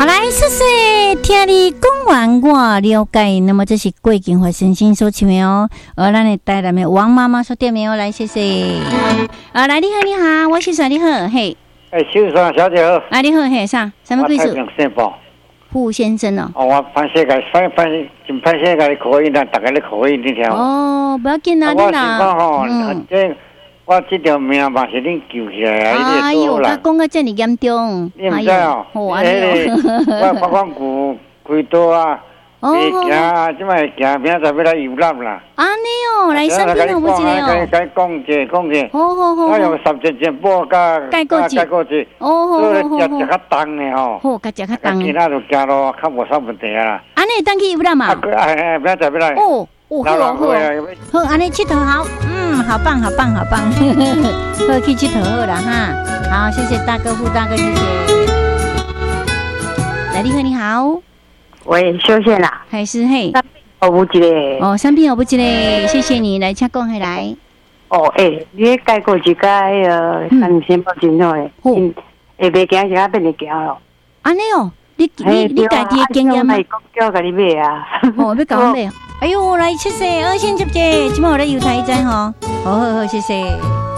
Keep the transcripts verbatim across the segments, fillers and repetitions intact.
好来，谢谢听你讲完我了解。那么这是贵景华先生所唱的哦，而咱的台南的王妈妈所点的哦，来谢谢。啊，来你好你好，我是啥你好嘿。 哎，秀爽小姐好。 啊你好嘿啥？什么贵属？傅先生哦。 哦，我潘世界，潘潘真潘世界的口音，咱大家的口音你听。 哦，不要紧啊，你啦。 我是讲吼，这我这条命嘛是恁救起来的。 哎呦，他讲到这么严重。 你唔知哦？哎，我我讲古开刀啊，会行，即摆行，明仔载要来游览啦。 安尼哦，来身边好不一个哦。 该讲者讲者。 好好好。 我用十只只补加盖过节。 盖过节。 哦好好好。 所以食食较重的吼。 好，甲食较重。 其他就行路较无啥问题啦。 安尼当去游览嘛？ 啊，哎哎，明仔载要来。 哦。哦，好哦，好哦，好，安尼佚佗好，嗯，好棒，好棒，好棒，好去佚佗好了哈，好，谢谢大哥，傅大哥，谢谢。来，你好，你好， 喂，休息啦， 还是嘿， 我不记得， 哦，三品我不记得，谢谢你来，请讲回来。 哦，诶，你改过一个呃，三千八真好诶，嗯，会袂行是较变会行咯。 安尼哦，你你你家己的经验吗？ 叫甲你买啊， 哦，要搞买。哎呦，来谢谢二线姐姐，今晚我来油台一站哈，好好好，谢谢。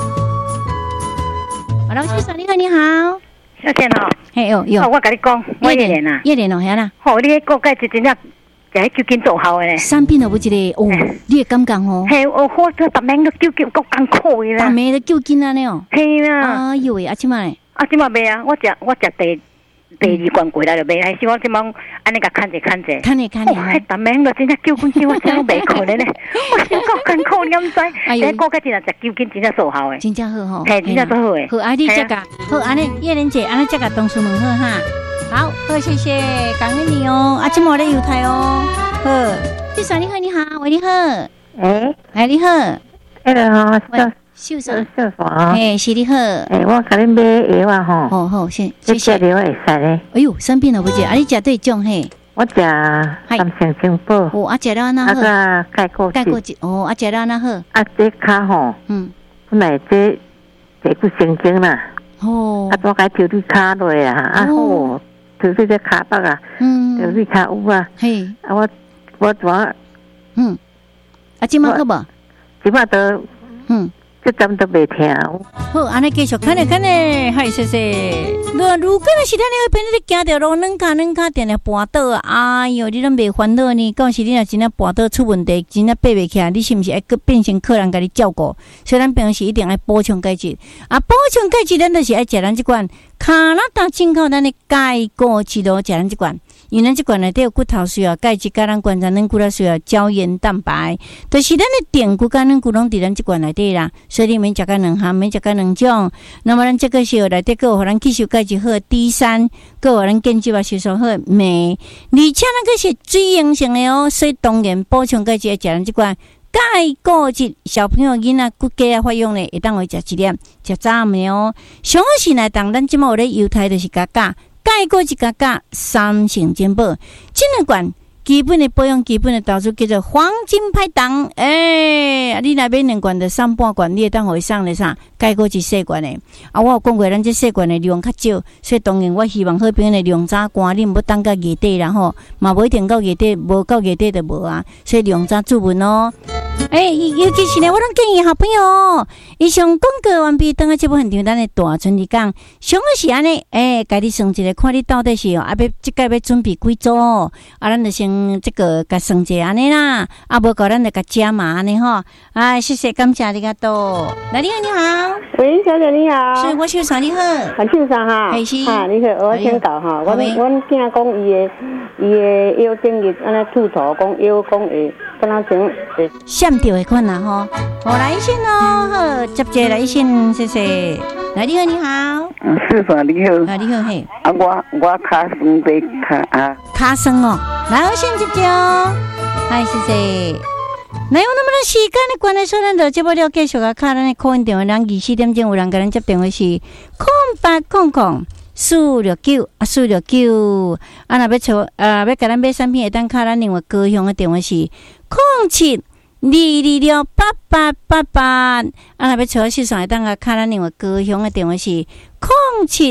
好了，先生你好，你好， 小姐好， 嘿有有， 我跟你讲，我叶莲啊， 叶莲哦，遐啦， 好，你个个介真正，就喺究竟做好诶。 三品都不一个哦，你也感觉哦， 嘿，我我这逐名都究竟够艰苦诶啦， 逐名都究竟安尼哦， 嘿啦， 哎呦喂，啊，即摆咧， 啊，即摆卖啊，我食我食第。第二罐过来就卖，还是我即帮安尼甲看者看者， 看者看者， 迄逐名就真正究竟叫我真袂可能咧，我心够艰苦，你毋知？哎呦，个个真正食究竟真正做好诶， 真正好吼， 嘿，真正做好诶。 好，啊你这个好，安尼叶莲姐，安尼这个同事们好哈，好，好谢谢，感恩你哦，啊，今晚咧油台哦，好，先生你好，你好，喂你好， 诶， 哎你好， 迄个吼。 秀爽， 秀爽， 哎，是你好， 哎，我给你买药啊吼， 好好，谢谢谢，你会使咧。 哎呦，生病了不姐，啊，你食对种嘿？ 我食三成清补， 哦，啊，食了安那好？ 啊个盖过盖过节，哦，啊，食了安那好？ 啊，这骹吼，嗯，本来这这骨神经啦，哦，啊，我该调你骹落啊，啊好，调你这骹北啊，嗯，调你骹有啊，嘿，啊我我怎， 嗯，啊，今晚好无？ 今晚都，嗯。这针都袂听。 好，安尼继续看咧看咧，嗨，谢谢。如如果那是咱那边你行着路，软骹软骹定定绊倒啊，哎呦，你拢袂烦恼呢？到时你若真正绊倒出问题，真正爬袂起来，你是毋是爱个变成客人甲你照顾？所以咱平时一定爱补充钙质啊，补充钙质，咱就是爱食咱即款卡拉达进口咱的钙果质咯，食咱即款。因为咱即款内底有骨头需要钙质，甲咱观察咱骨头需要胶原蛋白，就是咱的电骨甲咱骨拢伫咱即款内底啦。所以你免食个两项，免食个两种。那么咱这个是内底个有互咱吸收钙质好 D 三，个有咱建基啊吸收好镁，而且那个是水溶性的哦，所以当然补充钙质要食咱即款钙果质。小朋友囡仔骨骼啊发育呢，会当会食一粒，食早暗的哦。上好是来当咱即马有咧犹太就是加价。钙果一加价三成珍宝，这两罐基本的保养、基本的投资叫做黄金拍档。诶、欸，你那边两罐的三半罐，你会当互伊送咧啥？钙果一细罐的。啊，我有讲过，咱这细罐的量较少，所以当然我希望好朋友的量早关，你毋要等到月底啦吼，嘛无一定到月底，无到月底就无啊。所以量早注文哦。诶、欸，尤其是呢，我拢建议好朋友，以上广告完毕，等下这部现场咱的大春日讲，上个是安尼，诶，家己算一个，看你到底是哦，啊要即个要准备几组，啊，咱就先这个甲算一下安尼啦，啊，无够咱就甲加码安尼吼，啊，谢谢，感谢你个多，来你好，你好， 喂，小姐你好， 是我秀爽你好， 我秀爽哈， 嘿是， 哈，你好，我先搞哈，我我囝讲伊的伊的腰顶日安尼吐槽，讲腰讲会，敢若像会。 闪掉的款啦吼，好来一线哦，好，接接来一线，谢谢。来你好，你好， 嗯，是啥？你好， 啊，你好嘿， 啊，我我卡酸的卡啊， 卡酸哦，来二线接接哦，嗨，谢谢。那有那么多时间的关系，所以咱就接不了继续啊，卡咱的口音电话，咱二四点钟有人给咱接电话是空八空空四六九啊，四六九啊，若要找啊，要给咱买产品，会当卡咱另外高雄的电话是空七。二二六八八八八，啊！若要找市场会当个卡咱另外高雄的电话是空七二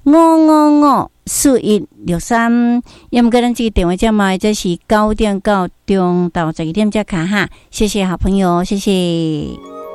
五五五四一六三，要么个咱这个电话号码这是九点到中到十一点才卡哈，谢谢好朋友，谢谢。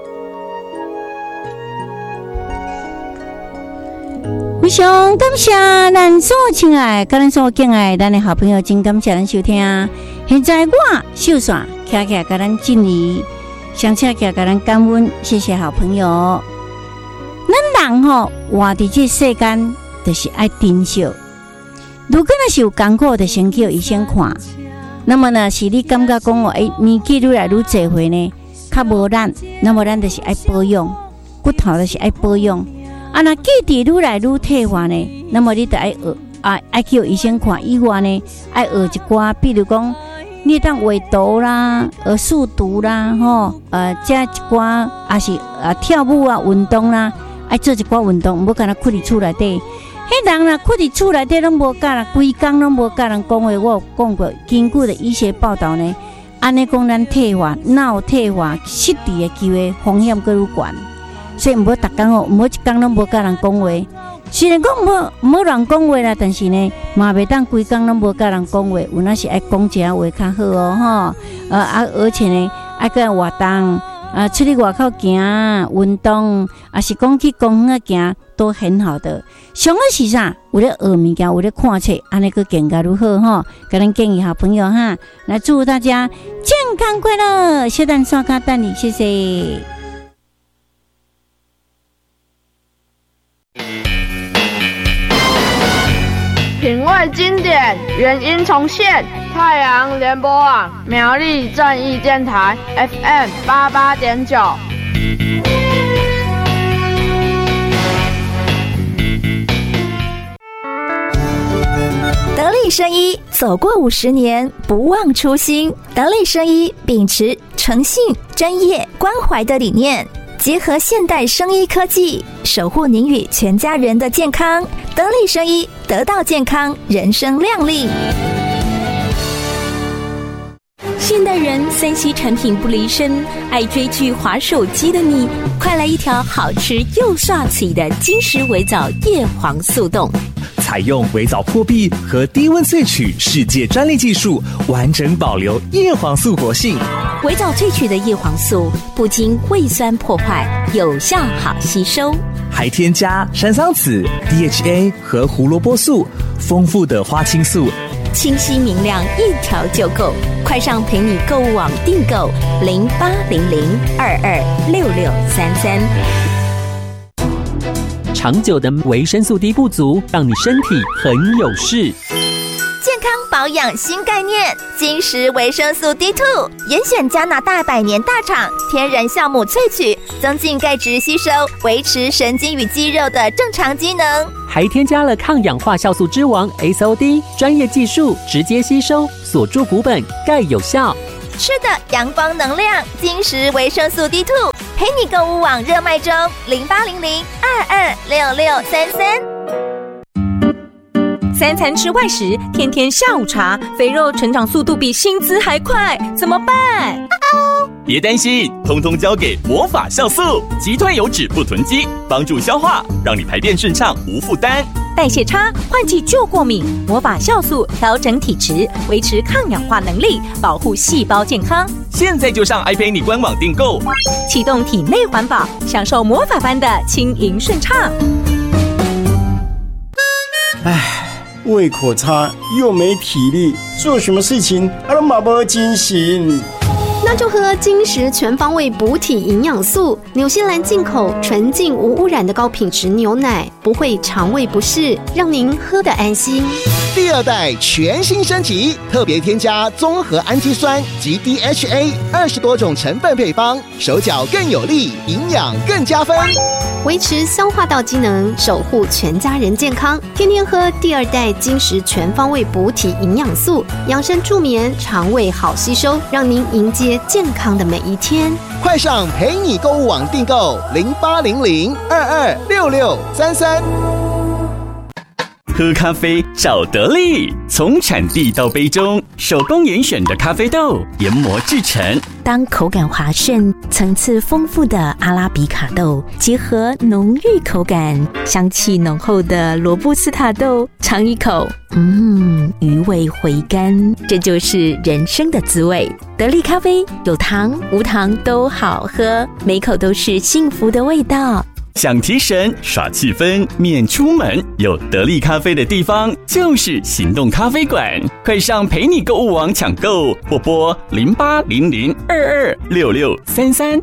非常感谢咱所亲爱、甲咱所敬爱咱的好朋友，真感谢咱收听。现在我秀爽徛徛甲咱敬礼，上车徛甲咱感恩，谢谢好朋友。咱人吼活伫这世间，就是爱珍惜。如果若是有艰苦，就先叫医生看。那么呢，是你感觉讲哦，诶，年纪愈来愈侪岁呢，较无力，那么咱就是爱保养，骨头就是爱保养。啊，那记忆愈来愈退化呢，那么你得爱学啊，爱叫医生看以外呢，爱学一寡，比如讲，你当画图啦，学数独啦，吼，呃，这一寡也是啊跳舞啊运动啦，爱做一寡运动，唔好干那困伫厝内底。迄人啦，困伫厝内底拢无甲人，规工拢无甲人讲话。我有讲过，根据的医学报道呢，安尼讲咱退化、脑退化、失智的机会风险更愈高。所以唔好逐工哦，唔好一工拢无甲人讲话。虽然讲唔好唔好乱讲话啦，但是呢，嘛袂当规工拢无甲人讲话。有那是爱讲一下话较好哦，吼。呃啊，而且呢，爱个活动，啊，出去外口行运动，啊是讲去公园行，都很好的。上个是啥？有咧学物件，有咧看册，安尼个更加如何吼？甲咱建议好朋友哈，来祝大家健康快乐，小蛋刷卡蛋里，谢谢。 品味经典，原音重现。太阳联播网苗栗正义电台 F M 八八点九。 得力生医走过五十年，不忘初心。得力生医秉持诚信、专业、关怀的理念，结合现代生医科技，守护您与全家人的健康。得力生医，得到健康，人生亮丽。现代人三 C 产品不离身，爱追剧、滑手机的你，快来一条好吃又帅气的金石微藻叶黄素冻。 采用微藻破壁和低温萃取世界专利技术，完整保留叶黄素活性。 微藻萃取的叶黄素不经胃酸破坏，有效好吸收， 还添加山桑子、D H A 和胡萝卜素，丰富的花青素， 清晰明亮，一条就够。快上陪你购物网订购零八零零二二六六三三。 长久的维生素 D 不足，让你身体很有事。 健康保养新概念，金石维生素 D 二 严选加拿大百年大厂天然酵母萃取，增进钙质吸收，维持神经与肌肉的正常机能， 还添加了抗氧化酵素之王 S O D， 专业技术直接吸收，锁住骨本，钙有效。 吃的阳光能量，金石维生素 D 二， 陪你购物网热卖中，零八零零二二六六三三。三餐吃外食，天天下午茶，肥肉成长速度比薪资还快，怎么办？ 别担心，通通交给魔法酵素，击退油脂不囤积，帮助消化，让你排便顺畅无负担。 代谢差、换季就过敏，魔法酵素调整体质，维持抗氧化能力，保护细胞健康。 现在就上爱陪你官网订购， 启动体内环保，享受魔法般的轻盈顺畅。 唉，胃口差又没体力，做什么事情都马不精神。 那就喝金石全方位补体营养素，纽西兰进口纯净无污染的高品质牛奶，不会肠胃不适，让您喝得安心。 第二代全新升级，特别添加综合氨基酸及 D H A 二十多种成分配方，手脚更有力，营养更加分， 维持消化道机能，守护全家人健康。天天喝第二代金石全方位补体营养素，养生助眠，肠胃好吸收，让您迎接健康的每一天。 快上陪你购物网订购零八零零二二六六三三。 喝咖啡找得力，从产地到杯中，手工严选的咖啡豆研磨制成。 当口感滑顺、层次丰富的阿拉比卡豆结合浓郁口感、香气浓厚的罗布斯塔豆，尝一口，嗯，余味回甘，这就是人生的滋味。得力咖啡有糖无糖都好喝，每口都是幸福的味道。 想提神耍气氛免出门，有得力咖啡的地方就是行动咖啡馆，快上陪你购物网抢购，或拨零八零零二二六六三三。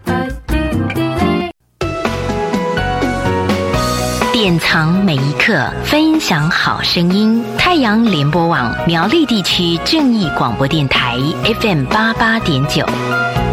典藏每一刻，分享好声音。太阳联播网苗栗地区正义广播电台 F M 八八点九。